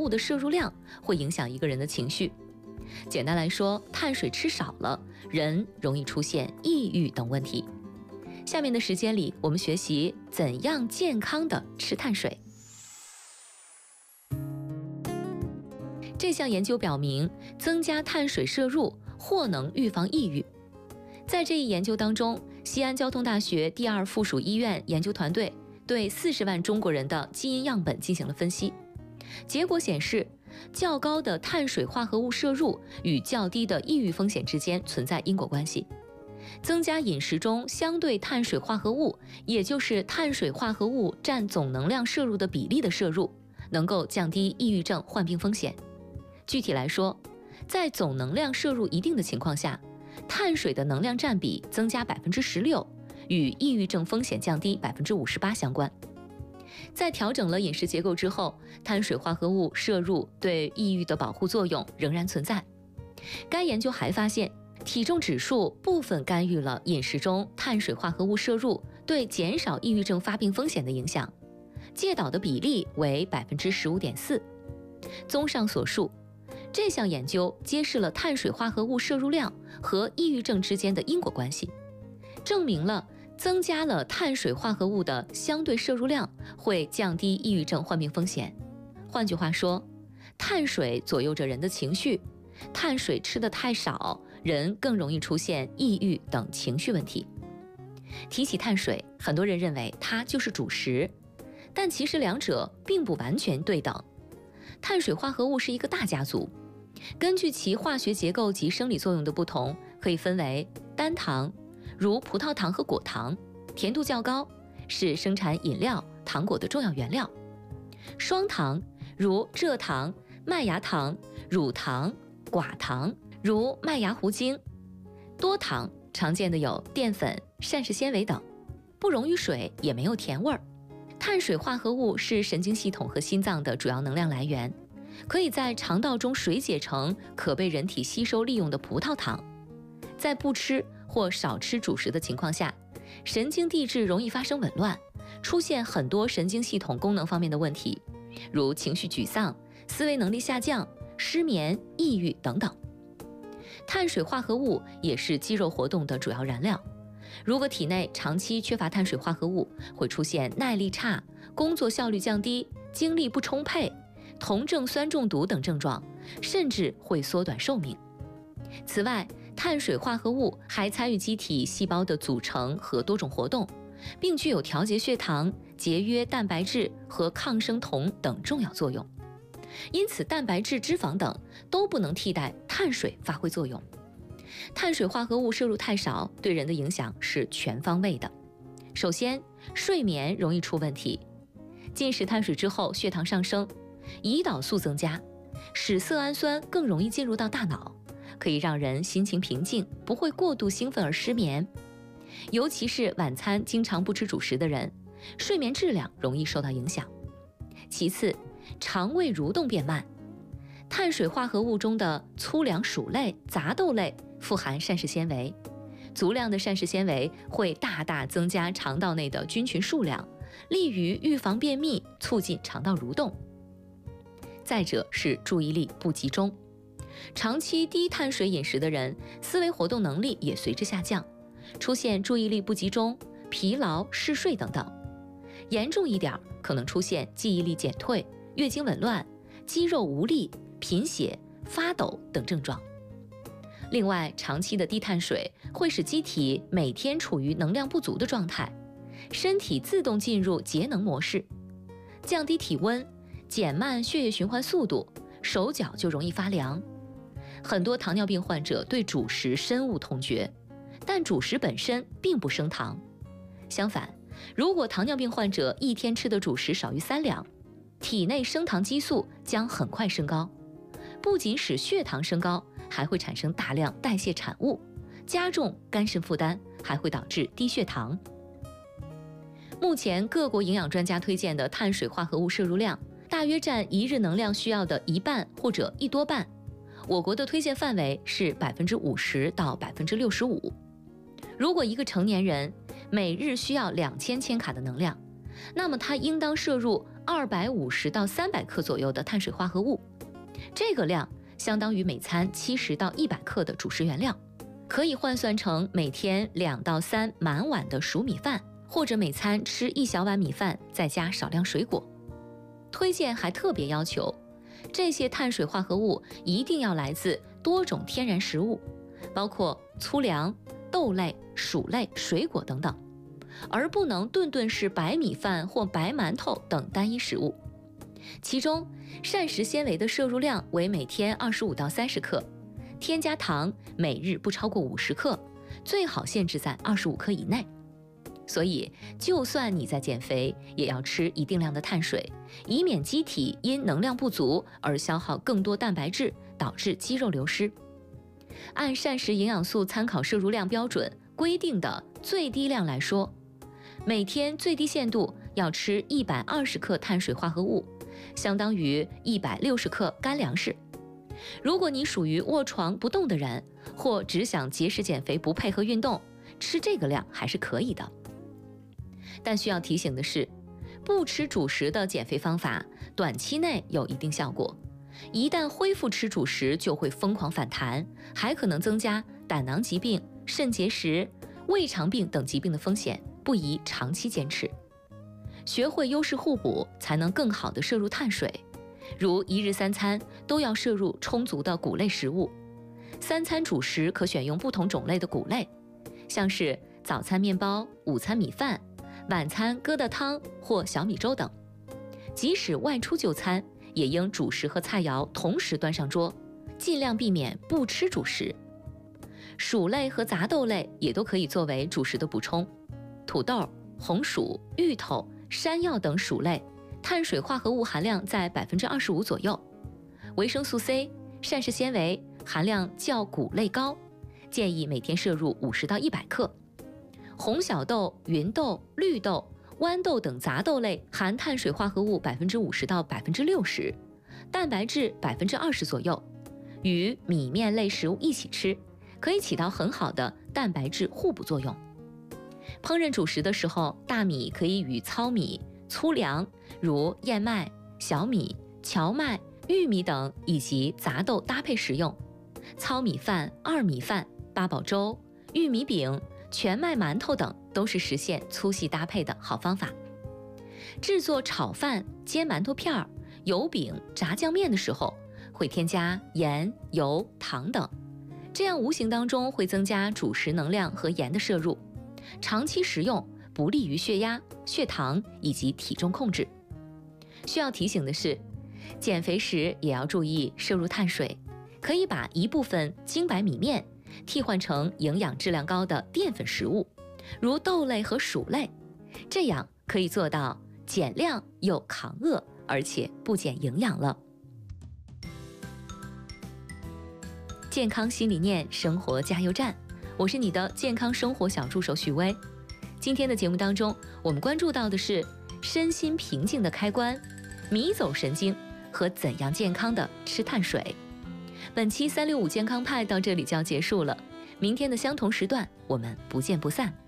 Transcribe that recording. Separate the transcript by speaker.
Speaker 1: 物的摄入量会影响一个人的情绪。简单来说，碳水吃少了，人容易出现抑郁等问题。下面的时间里，我们学习怎样健康的吃碳水。这项研究表明，增加碳水摄入或能预防抑郁。在这一研究当中，西安交通大学第2附属医院研究团队对40万中国人的基因样本进行了分析，结果显示，较高的碳水化合物摄入与较低的抑郁风险之间存在因果关系。增加饮食中相对碳水化合物，也就是碳水化合物占总能量摄入的比例的摄入，能够降低抑郁症患病风险。具体来说，在总能量摄入一定的情况下，碳水的能量占比增加16%，与抑郁症风险降低58%相关。在调整了饮食结构之后，碳水化合物摄入对抑郁的保护作用仍然存在。该研究还发现，体重指数部分干预了饮食中碳水化合物摄入对减少抑郁症发病风险的影响，介导的比例为15.4%。综上所述，这项研究揭示了碳水化合物摄入量和抑郁症之间的因果关系，证明了增加了碳水化合物的相对摄入量会降低抑郁症患病风险。换句话说，碳水左右着人的情绪，碳水吃得太少，人更容易出现抑郁等情绪问题。提起碳水，很多人认为它就是主食，但其实两者并不完全对等。碳水化合物是一个大家族，根据其化学结构及生理作用的不同，可以分为单糖，如葡萄糖和果糖，甜度较高，是生产饮料、糖果的重要原料；双糖，如蔗糖、麦芽糖、乳糖、寡糖，如麦芽糊精；多糖，常见的有淀粉、膳食纤维等，不溶于水，也没有甜味儿。碳水化合物是神经系统和心脏的主要能量来源，可以在肠道中水解成可被人体吸收利用的葡萄糖。在不吃或少吃主食的情况下，神经递质容易发生紊乱，出现很多神经系统功能方面的问题，如情绪沮丧、思维能力下降、失眠、抑郁等等。碳水化合物也是肌肉活动的主要燃料，如果体内长期缺乏碳水化合物，会出现耐力差、工作效率降低、精力不充沛、酮症酸中毒等症状，甚至会缩短寿命。此外，碳水化合物还参与机体细胞的组成和多种活动，并具有调节血糖、节约蛋白质和抗生酮等重要作用。因此，蛋白质、脂肪等都不能替代碳水发挥作用。碳水化合物摄入太少，对人的影响是全方位的。首先，睡眠容易出问题。进食碳水之后，血糖上升，胰岛素增加，使色氨酸更容易进入到大脑，可以让人心情平静，不会过度兴奋而失眠。尤其是晚餐经常不吃主食的人，睡眠质量容易受到影响。其次，肠胃蠕动变慢。碳水化合物中的粗粮薯类、杂豆类富含膳食纤维，足量的膳食纤维会大大增加肠道内的菌群数量，利于预防便秘，促进肠道蠕动。再者是注意力不集中，长期低碳水饮食的人，思维活动能力也随之下降，出现注意力不集中、疲劳、嗜睡等等。严重一点，可能出现记忆力减退、月经紊乱、肌肉无力、贫血、发抖等症状。另外，长期的低碳水会使机体每天处于能量不足的状态，身体自动进入节能模式，降低体温，减慢血液循环速度，手脚就容易发凉。很多糖尿病患者对主食深恶痛绝，但主食本身并不升糖。相反，如果糖尿病患者一天吃的主食少于3两，体内升糖激素将很快升高，不仅使血糖升高，还会产生大量代谢产物，加重肝肾负担，还会导致低血糖。目前各国营养专家推荐的碳水化合物摄入量大约占一日能量需要的1半或者1多半，我国的推荐范围是50%到65%。如果一个成年人每日需要2000千卡的能量，那么他应当摄入 250到300克左右的碳水化合物，这个量相当于每餐70到100克的主食原料，可以换算成每天2到3满碗的熟米饭，或者每餐吃1小碗米饭，再加少量水果。推荐还特别要求，这些碳水化合物一定要来自多种天然食物，包括粗粮、豆类、薯类、水果等等，而不能顿顿是白米饭或白馒头等单一食物。其中，膳食纤维的摄入量为每天25到30克，添加糖每日不超过50克，最好限制在25克以内。所以，就算你在减肥，也要吃一定量的碳水，以免机体因能量不足而消耗更多蛋白质，导致肌肉流失。按膳食营养素参考摄入量标准规定的最低量来说，每天最低限度要吃120克碳水化合物，相当于160克干粮食。如果你属于卧床不动的人，或只想节食减肥不配合运动，吃这个量还是可以的。但需要提醒的是，不吃主食的减肥方法短期内有一定效果，一旦恢复吃主食就会疯狂反弹，还可能增加胆囊疾病、肾结石、胃肠病等疾病的风险，不宜长期坚持。学会优势互补，才能更好地摄入碳水，如1日3餐都要摄入充足的谷类食物，3餐主食可选用不同种类的谷类，像是早餐面包、午餐米饭、晚餐疙瘩汤或小米粥等。即使外出就餐，也应主食和菜肴同时端上桌，尽量避免不吃主食。薯类和杂豆类也都可以作为主食的补充。土豆、红薯、芋头、山药等薯类，碳水化合物含量在25%左右，维生素 C、膳食纤维含量较谷类高，建议每天摄入50到100克。红小豆、芸豆、绿豆、豌豆等杂豆类含碳水化合物50%到60%，蛋白质20%左右，与米面类食物一起吃，可以起到很好的蛋白质互补作用。烹饪主食的时候，大米可以与糙米、粗粮如燕麦、小米、荞麦、玉米等以及杂豆搭配食用。糙米饭、二米饭、八宝粥、玉米饼、全麦馒头等都是实现粗细搭配的好方法。制作炒饭、煎馒头片、油饼、炸酱面的时候，会添加盐、油、糖等，这样无形当中会增加主食能量和盐的摄入，长期食用不利于血压、血糖以及体重控制。需要提醒的是，减肥时也要注意摄入碳水，可以把一部分精白米面替换成营养质量高的淀粉食物，如豆类和薯类，这样可以做到减量又抗饿，而且不减营养了。健康新理念，生活加油站，我是你的健康生活小助手许薇。今天的节目当中，我们关注到的是身心平静的开关、迷走神经和怎样健康的吃碳水。本期365健康派到这里就要结束了，明天的相同时段我们不见不散。